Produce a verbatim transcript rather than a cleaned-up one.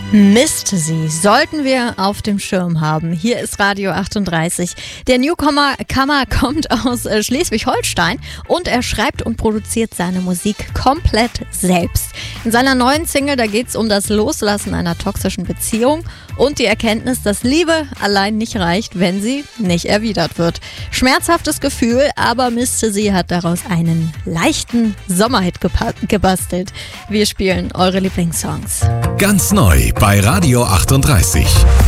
Misst sie, sollten wir auf dem Schirm haben. Hier ist Radio achtunddreißig. Der Newcomer Kammer kommt aus äh, Schleswig-Holstein und er schreibt und produziert seine Musik komplett selbst. In seiner neuen Single, da geht es um das Loslassen einer toxischen Beziehung und die Erkenntnis, dass Liebe allein nicht reicht, wenn sie nicht erwidert wird. Schmerzhaftes Gefühl, aber Misste sie hat daraus einen leichten Sommerhit gepa- gebastelt. Wir spielen eure Lieblingssongs. Ganz neu bei Radio achtunddreißig.